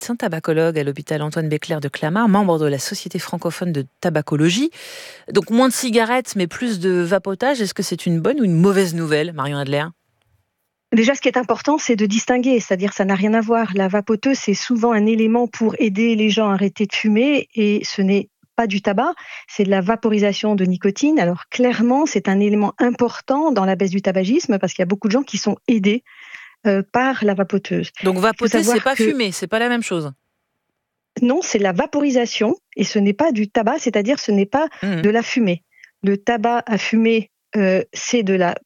C'est un tabacologue à l'hôpital Antoine Béclère de Clamart, membre de la Société francophone de tabacologie. Donc moins de cigarettes, mais plus de vapotage. Est-ce que c'est une bonne ou une mauvaise nouvelle, Marion Adler ? Déjà, ce qui est important, c'est de distinguer, c'est-à-dire ça n'a rien à voir. La vapoteuse, c'est souvent un élément pour aider les gens à arrêter de fumer et ce n'est pas du tabac, c'est de la vaporisation de nicotine. Alors clairement, c'est un élément important dans la baisse du tabagisme parce qu'il y a beaucoup de gens qui sont aidés par la vapoteuse. Donc vapoter, c'est pas fumer, c'est pas la même chose. Non, c'est la vaporisation et ce n'est pas du tabac, c'est-à-dire ce n'est pas de la fumée. Le tabac à fumer, c'est de la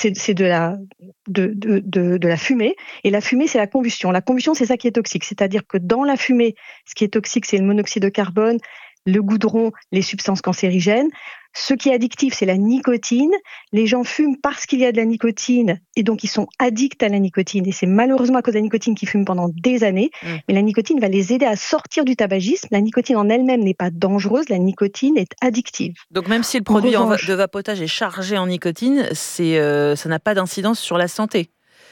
fumée, et la fumée, c'est la combustion. La combustion, c'est ça qui est toxique, c'est-à-dire que dans la fumée, ce qui est toxique, c'est le monoxyde de carbone, le goudron, les substances cancérigènes. Ce qui est addictif, c'est la nicotine. Les gens fument parce qu'il y a de la nicotine et donc ils sont addicts à la nicotine. Et c'est malheureusement à cause de la nicotine qu'ils fument pendant des années. Mais la nicotine va les aider à sortir du tabagisme. La nicotine en elle-même n'est pas dangereuse, la nicotine est addictive. Donc même si le produit de vapotage est chargé en nicotine, ça n'a pas d'incidence sur la santé.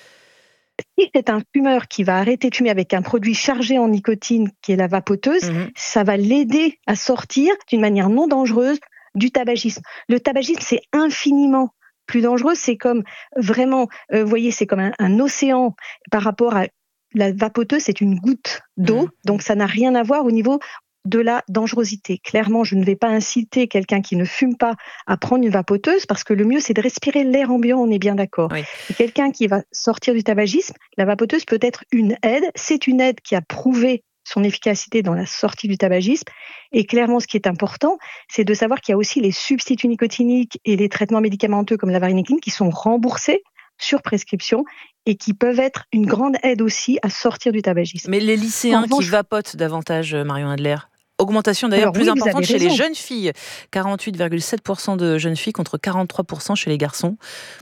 Si c'est un fumeur qui va arrêter de fumer avec un produit chargé en nicotine, qui est la vapoteuse, ça va l'aider à sortir d'une manière non dangereuse du tabagisme. Le tabagisme, c'est infiniment plus dangereux. C'est comme vraiment, vous voyez, c'est comme un océan par rapport à la vapoteuse, c'est une goutte d'eau. Donc ça n'a rien à voir au niveau de la dangerosité. Clairement, je ne vais pas inciter quelqu'un qui ne fume pas à prendre une vapoteuse parce que le mieux, c'est de respirer l'air ambiant, on est bien d'accord. Oui. Et quelqu'un qui va sortir du tabagisme, la vapoteuse peut être une aide. C'est une aide qui a prouvé son efficacité dans la sortie du tabagisme. Et clairement, ce qui est important, c'est de savoir qu'il y a aussi les substituts nicotiniques et les traitements médicamenteux comme la varenicline qui sont remboursés sur prescription et qui peuvent être une grande aide aussi à sortir du tabagisme. Mais les lycéens qui vapotent davantage, Marion Adler, augmentation d'ailleurs plus importante chez les jeunes filles, 48,7% de jeunes filles contre 43% chez les garçons. Pourquoi ?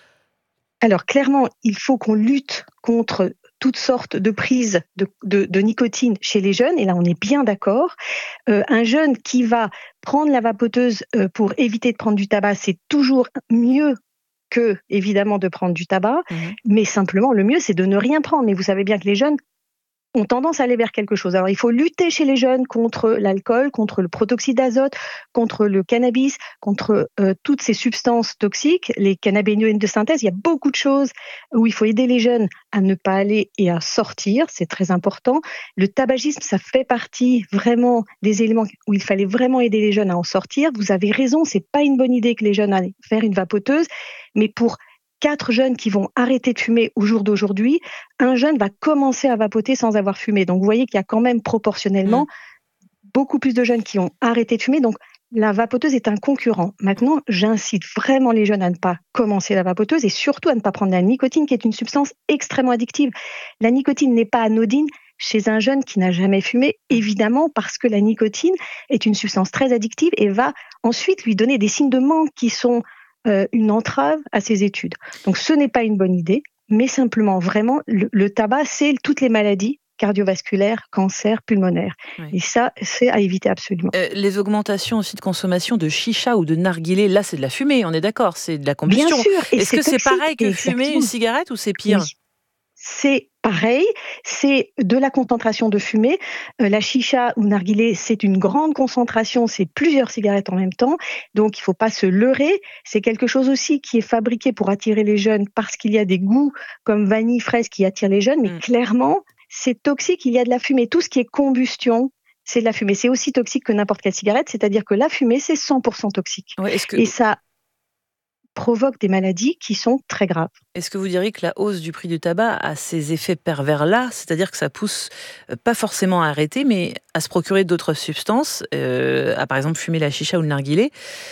Alors clairement, il faut qu'on lutte contre toutes sortes de prises de nicotine chez les jeunes, et là on est bien d'accord. Un jeune qui va prendre la vapoteuse pour éviter de prendre du tabac, c'est toujours mieux que, évidemment, de prendre du tabac, mais simplement le mieux c'est de ne rien prendre. Mais vous savez bien que les jeunes ont tendance à aller vers quelque chose. Alors, il faut lutter chez les jeunes contre l'alcool, contre le protoxyde d'azote, contre le cannabis, contre toutes ces substances toxiques, les cannabinoïdes de synthèse. Il y a beaucoup de choses où il faut aider les jeunes à ne pas aller et à sortir. C'est très important. Le tabagisme, ça fait partie vraiment des éléments où il fallait vraiment aider les jeunes à en sortir. Vous avez raison, c'est pas une bonne idée que les jeunes aillent faire une vapoteuse, mais pour 4 jeunes qui vont arrêter de fumer au jour d'aujourd'hui, un jeune va commencer à vapoter sans avoir fumé. Donc, vous voyez qu'il y a quand même proportionnellement beaucoup plus de jeunes qui ont arrêté de fumer. Donc, la vapoteuse est un concurrent. Maintenant, j'incite vraiment les jeunes à ne pas commencer la vapoteuse et surtout à ne pas prendre la nicotine, qui est une substance extrêmement addictive. La nicotine n'est pas anodine chez un jeune qui n'a jamais fumé, évidemment, parce que la nicotine est une substance très addictive et va ensuite lui donner des signes de manque qui sont une entrave à ses études. Donc ce n'est pas une bonne idée, mais simplement vraiment le tabac, c'est toutes les maladies cardiovasculaires, cancer, pulmonaire. Oui. Et ça, c'est à éviter absolument. Les augmentations aussi de consommation de chicha ou de narguilé, là c'est de la fumée, on est d'accord, c'est de la combustion. Bien sûr. Est-ce que c'est pareil que fumer une cigarette ou c'est pire ? Oui. C'est pareil, c'est de la concentration de fumée. La chicha ou narguilé, c'est une grande concentration, c'est plusieurs cigarettes en même temps. Donc, il ne faut pas se leurrer. C'est quelque chose aussi qui est fabriqué pour attirer les jeunes parce qu'il y a des goûts comme vanille, fraise qui attirent les jeunes. Mais clairement, c'est toxique, il y a de la fumée. Tout ce qui est combustion, c'est de la fumée. C'est aussi toxique que n'importe quelle cigarette, c'est-à-dire que la fumée, c'est 100% toxique. Ouais, et ça provoque des maladies qui sont très graves. Est-ce que vous diriez que la hausse du prix du tabac a ces effets pervers-là, c'est-à-dire que ça pousse pas forcément à arrêter, mais à se procurer d'autres substances, à par exemple fumer la chicha ou le narguilé,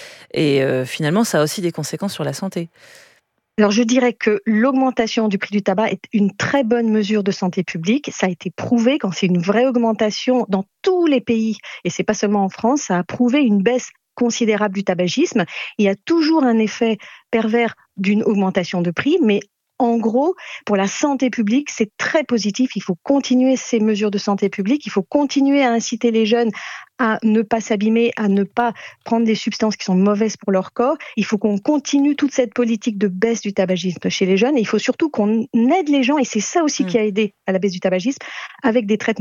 et finalement ça a aussi des conséquences sur la santé? Alors je dirais que l'augmentation du prix du tabac est une très bonne mesure de santé publique. Ça a été prouvé quand c'est une vraie augmentation dans tous les pays, et c'est pas seulement en France, ça a prouvé une baisse considérable du tabagisme. Il y a toujours un effet pervers d'une augmentation de prix, mais en gros, pour la santé publique, c'est très positif. Il faut continuer ces mesures de santé publique. Il faut continuer à inciter les jeunes à ne pas s'abîmer, à ne pas prendre des substances qui sont mauvaises pour leur corps. Il faut qu'on continue toute cette politique de baisse du tabagisme chez les jeunes. Et il faut surtout qu'on aide les gens, et c'est ça aussi qui a aidé à la baisse du tabagisme, avec des traitements